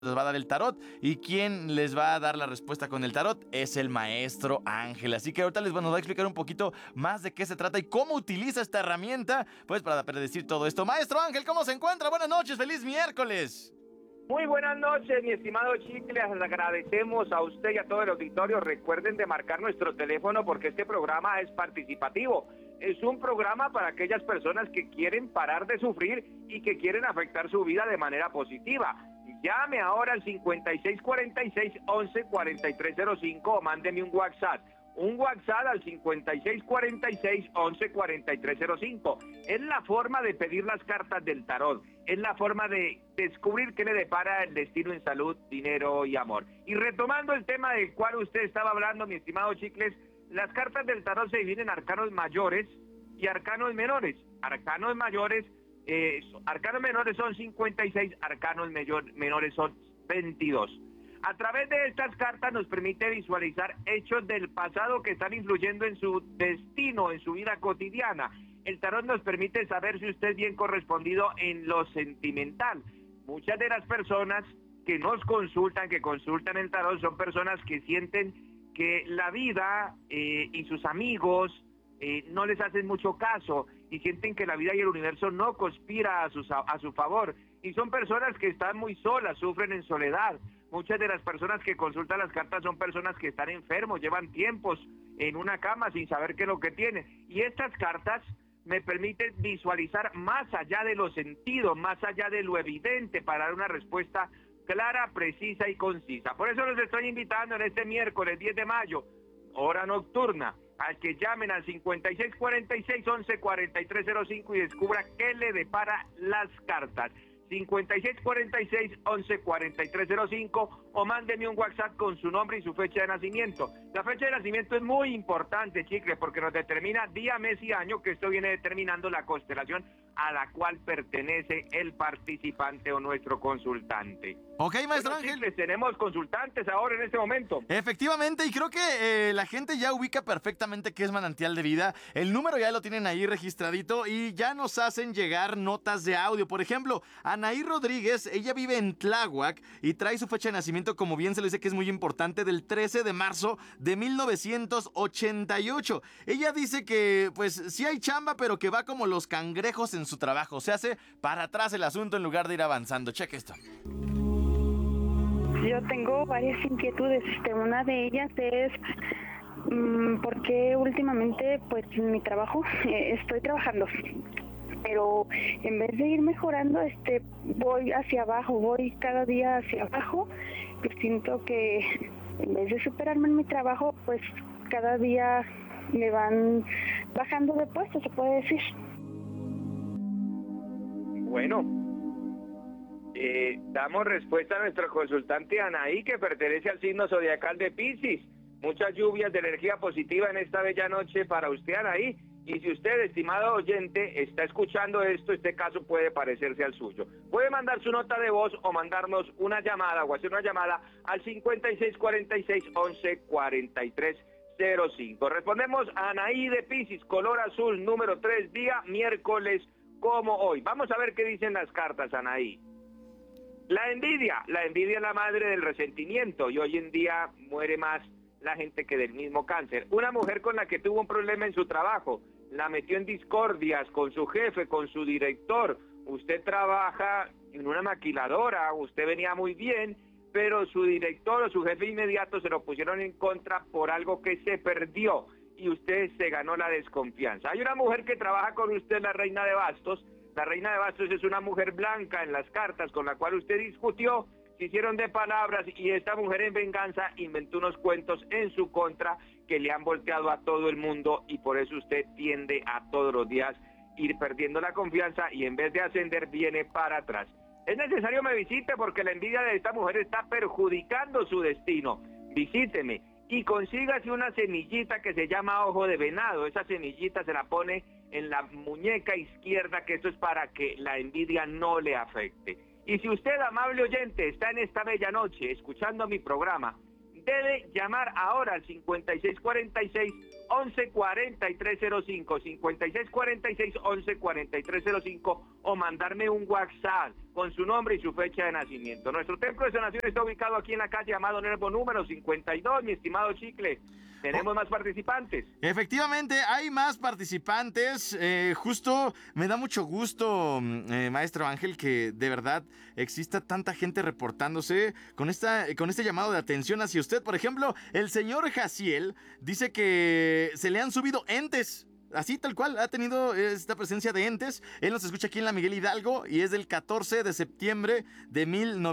les va a dar el tarot, y quien les va a dar la respuesta con el tarot es el maestro Ángel. Así que ahorita nos va a explicar un poquito más de qué se trata y cómo utiliza esta herramienta, pues para predecir todo esto. Maestro Ángel, ¿cómo se encuentra? Buenas noches, feliz miércoles. Muy buenas noches, mi estimado Chicle. Les agradecemos a usted y a todo el auditorio. Recuerden de marcar nuestro teléfono porque este programa es participativo. Es un programa para aquellas personas que quieren parar de sufrir y que quieren afectar su vida de manera positiva. Llame ahora al 5646-114305 o mándeme un WhatsApp. Un WhatsApp al 5646-114305. Es la forma de pedir las cartas del tarot. Es la forma de descubrir qué le depara el destino en salud, dinero y amor. Y retomando el tema del cual usted estaba hablando, mi estimado Chicles, las cartas del tarot se dividen en arcanos mayores y arcanos menores. Arcanos menores son 56, arcanos menores son 22. A través de estas cartas nos permite visualizar hechos del pasado que están influyendo en su destino, en su vida cotidiana. El tarot nos permite saber si usted es bien correspondido en lo sentimental. Muchas de las personas que nos consultan, que consultan el tarot, son personas que sienten que la vida y sus amigos no les hacen mucho caso y sienten que la vida y el universo no conspira a su favor. Y son personas que están muy solas, sufren en soledad. Muchas de las personas que consultan las cartas son personas que están enfermos, llevan tiempos en una cama sin saber qué es lo que tienen. Y estas cartas me permiten visualizar más allá de lo sentido, más allá de lo evidente, para dar una respuesta clara, precisa y concisa. Por eso los estoy invitando en este miércoles 10 de mayo, hora nocturna, al que llamen al 5646-114305 y descubra qué le depara las cartas. 5646-114305 o mándeme un WhatsApp con su nombre y su fecha de nacimiento. La fecha de nacimiento es muy importante, chicles, porque nos determina día, mes y año, que esto viene determinando la constelación a la cual pertenece el participante o nuestro consultante. Ok, maestro Ángel. Chicles, tenemos consultantes ahora en este momento. Efectivamente, y creo que la gente ya ubica perfectamente qué es Manantial de Vida. El número ya lo tienen ahí registradito y ya nos hacen llegar notas de audio. Por ejemplo, Anaí Rodríguez, ella vive en Tláhuac y trae su fecha de nacimiento, como bien se lo dice que es muy importante, del 13 de marzo de 1988. Ella dice que pues sí hay chamba, pero que va como los cangrejos en su trabajo. Se hace para atrás el asunto en lugar de ir avanzando. Cheque esto. Yo tengo varias inquietudes. Una de ellas es porque últimamente, pues, en mi trabajo, estoy trabajando, pero en vez de ir mejorando, voy hacia abajo, voy cada día hacia abajo, y siento que en vez de superarme en mi trabajo, pues cada día me van bajando de puesto, se puede decir. Bueno, damos respuesta a nuestro consultante Anaí, que pertenece al signo zodiacal de Piscis. Muchas lluvias de energía positiva en esta bella noche para usted, Anaí. Y si usted, estimado oyente, está escuchando esto, este caso puede parecerse al suyo. Puede mandar su nota de voz o mandarnos una llamada o hacer una llamada al 5646-114305. Respondemos a Anaí de Piscis, color azul, número 3, día miércoles como hoy. Vamos a ver qué dicen las cartas, Anaí. La envidia es la madre del resentimiento y hoy en día muere más la gente que del mismo cáncer. Una mujer con la que tuvo un problema en su trabajo, la metió en discordias con su jefe, con su director. Usted trabaja en una maquiladora, usted venía muy bien, pero su director o su jefe inmediato se lo pusieron en contra por algo que se perdió y usted se ganó la desconfianza. Hay una mujer que trabaja con usted, la reina de bastos. La reina de bastos es una mujer blanca en las cartas con la cual usted discutió, se hicieron de palabras y esta mujer en venganza inventó unos cuentos en su contra que le han volteado a todo el mundo y por eso usted tiende a todos los días ir perdiendo la confianza y en vez de ascender viene para atrás. Es necesario me visite porque la envidia de esta mujer está perjudicando su destino. Visíteme y consígase una semillita que se llama ojo de venado. Esa semillita se la pone en la muñeca izquierda, que esto es para que la envidia no le afecte. Y si usted, amable oyente, está en esta bella noche escuchando mi programa, debe llamar ahora al 5646-114305, 5646-114305 o mandarme un WhatsApp con su nombre y su fecha de nacimiento. Nuestro templo de sanación está ubicado aquí en la calle Amado Nervo número 52, mi estimado Chicle. ¿Tenemos más participantes? Efectivamente, hay más participantes. Justo me da mucho gusto, maestro Ángel, que de verdad exista tanta gente reportándose con este llamado de atención hacia usted. Por ejemplo, el señor Jaciel dice que se le han subido entes. Así tal cual, ha tenido esta presencia de entes. Él nos escucha aquí en la Miguel Hidalgo y es del 14 de septiembre de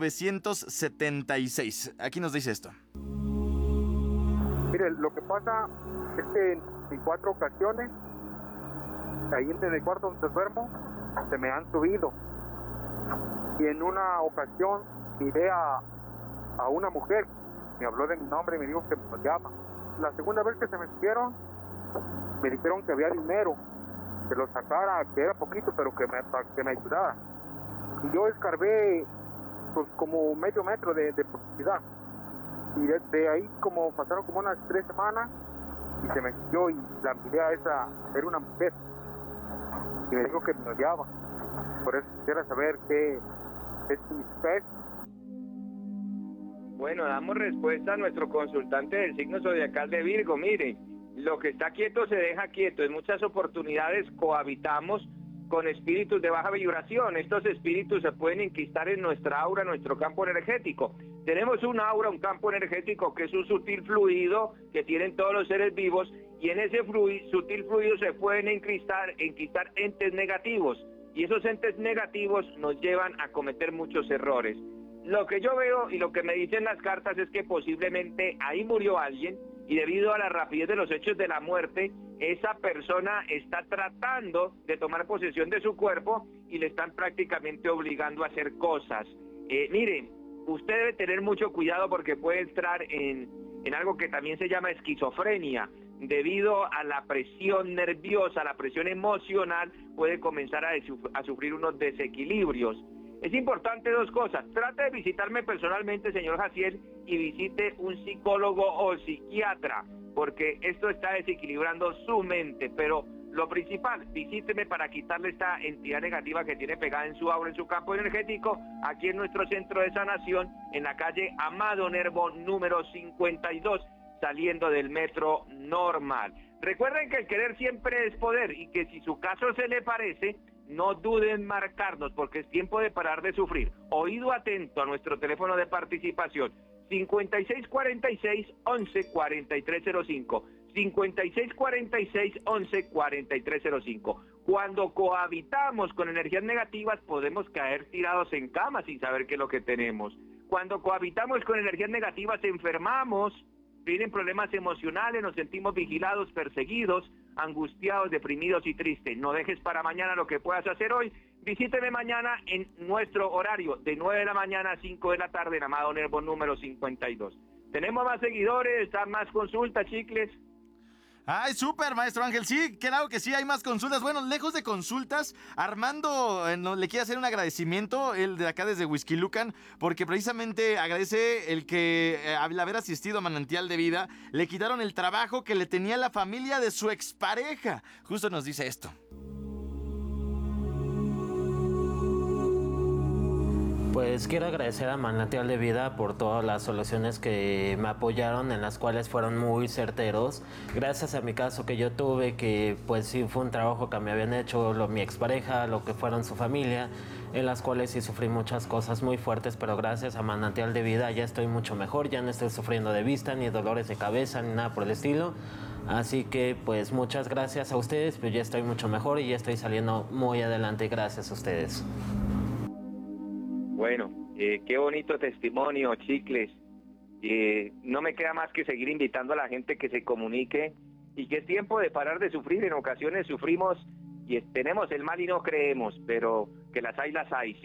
1976. Aquí nos dice esto. Mire, lo que pasa es que en 4 ocasiones, ahí en el cuarto donde duermo, se me han subido. Y en una ocasión miré a una mujer, me habló de mi nombre y me dijo que me llama. La segunda vez que se me subieron, me dijeron que había dinero, que lo sacara, que era poquito, pero que me ayudara. Y yo escarbé pues, como medio metro de profundidad. Y de ahí pasaron como unas 3 semanas y se me subió y la miré a esa, era una mujer. Y me dijo que me odiaba. Por eso quisiera saber qué es mi fe. Bueno, damos respuesta a nuestro consultante del signo zodiacal de Virgo. Mire, lo que está quieto se deja quieto. En muchas oportunidades cohabitamos con espíritus de baja vibración. Estos espíritus se pueden enquistar en nuestra aura, en nuestro campo energético. Tenemos un aura, un campo energético que es un sutil fluido que tienen todos los seres vivos, y en ese sutil fluido se pueden enquistar entes negativos, y esos entes negativos nos llevan a cometer muchos errores. Lo que yo veo y lo que me dicen las cartas es que posiblemente ahí murió alguien, y debido a la rapidez de los hechos de la muerte, esa persona está tratando de tomar posesión de su cuerpo y le están prácticamente obligando a hacer cosas. Miren, usted debe tener mucho cuidado porque puede entrar en algo que también se llama esquizofrenia. Debido a la presión nerviosa, la presión emocional, puede comenzar a sufrir unos desequilibrios. Es importante 2 cosas. Trate de visitarme personalmente, señor Jaciel, y visite un psicólogo o psiquiatra, porque esto está desequilibrando su mente. Pero lo principal, visíteme para quitarle esta entidad negativa que tiene pegada en su aura, en su campo energético, aquí en nuestro centro de sanación, en la calle Amado Nervo número 52, saliendo del metro Normal. Recuerden que el querer siempre es poder, y que si su caso se le parece, no duden en marcarnos, porque es tiempo de parar de sufrir. Oído atento a nuestro teléfono de participación, 5646-11-4305, 5646-11-4305. Cuando cohabitamos con energías negativas, podemos caer tirados en cama sin saber qué es lo que tenemos. Cuando cohabitamos con energías negativas, enfermamos, vienen problemas emocionales, nos sentimos vigilados, perseguidos, angustiados, deprimidos y tristes. No dejes para mañana lo que puedas hacer hoy. Visíteme mañana en nuestro horario de 9 de la mañana a 5 de la tarde en Amado Nervo número 52. Tenemos más seguidores, están más consultas, Chicles. ¡Ay, súper, maestro Ángel! Sí, claro que sí, hay más consultas. Bueno, lejos de consultas, Armando le quiere hacer un agradecimiento, él de acá desde Whisky Lucan, porque precisamente agradece el que al haber asistido a Manantial de Vida, le quitaron el trabajo que le tenía la familia de su expareja. Justo nos dice esto. Pues quiero agradecer a Manantial de Vida por todas las soluciones que me apoyaron, en las cuales fueron muy certeros. Gracias a mi caso que yo tuve, que pues sí fue un trabajo que me habían hecho mi expareja, lo que fueron su familia, en las cuales sí sufrí muchas cosas muy fuertes, pero gracias a Manantial de Vida ya estoy mucho mejor, ya no estoy sufriendo de vista, ni dolores de cabeza, ni nada por el estilo. Así que pues muchas gracias a ustedes, pues ya estoy mucho mejor y ya estoy saliendo muy adelante gracias a ustedes. Bueno, qué bonito testimonio, Chicles. No me queda más que seguir invitando a la gente que se comunique y que es tiempo de parar de sufrir. En ocasiones sufrimos y tenemos el mal y no creemos, pero que las hay, las hay.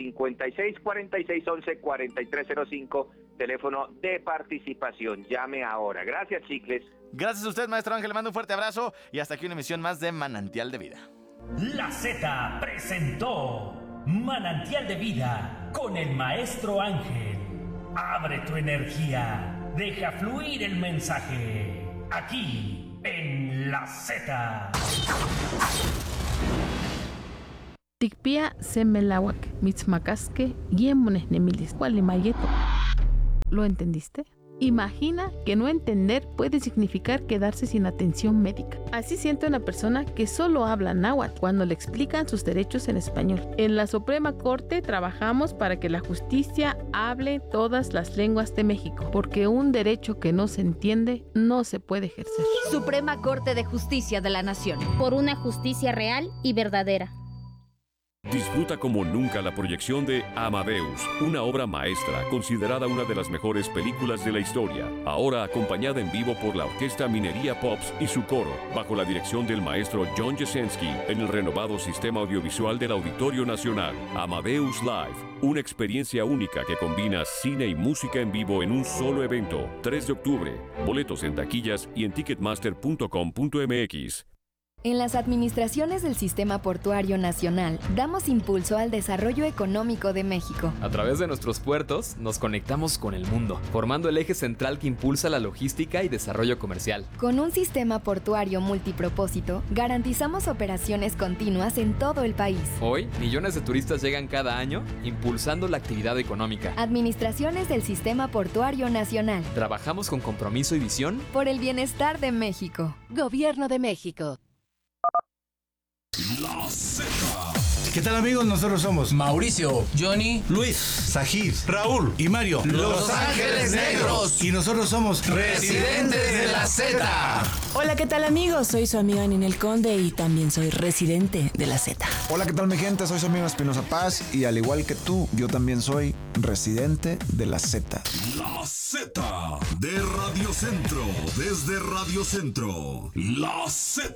5646114305, teléfono de participación. Llame ahora. Gracias, Chicles. Gracias a usted, maestro Ángel. Le mando un fuerte abrazo y hasta aquí una emisión más de Manantial de Vida. La Z presentó Manantial de Vida con el maestro Ángel. Abre tu energía, deja fluir el mensaje, aquí en La Z. Tikpia semelawak, mitzmacasque, guiemones nemilis, cualimayeto. ¿Lo entendiste? Imagina que no entender puede significar quedarse sin atención médica. Así siente una persona que solo habla náhuatl cuando le explican sus derechos en español. En la Suprema Corte trabajamos para que la justicia hable todas las lenguas de México, porque un derecho que no se entiende no se puede ejercer. Suprema Corte de Justicia de la Nación. Por una justicia real y verdadera. Disfruta como nunca la proyección de Amadeus, una obra maestra considerada una de las mejores películas de la historia, ahora acompañada en vivo por la Orquesta Minería Pops y su coro, bajo la dirección del maestro John Jasenski, en el renovado sistema audiovisual del Auditorio Nacional. Amadeus Live, una experiencia única que combina cine y música en vivo en un solo evento. 3 de octubre, boletos en taquillas y en ticketmaster.com.mx. En las administraciones del Sistema Portuario Nacional, damos impulso al desarrollo económico de México. A través de nuestros puertos, nos conectamos con el mundo, formando el eje central que impulsa la logística y desarrollo comercial. Con un sistema portuario multipropósito, garantizamos operaciones continuas en todo el país. Hoy, millones de turistas llegan cada año, impulsando la actividad económica. Administraciones del Sistema Portuario Nacional. Trabajamos con compromiso y visión por el bienestar de México. Gobierno de México. La Z. ¿Qué tal, amigos? Nosotros somos Mauricio, Johnny, Luis, Sajid, Raúl y Mario, Los Ángeles Negros. Y nosotros somos Residentes de la Z. Hola, ¿qué tal, amigos? Soy su amiga Ninel Conde y también soy residente de la Z. Hola, ¿qué tal, mi gente? Soy su amigo Espinosa Paz y al igual que tú, yo también soy residente de la Z. La Z de Radio Centro, desde Radio Centro. La Z.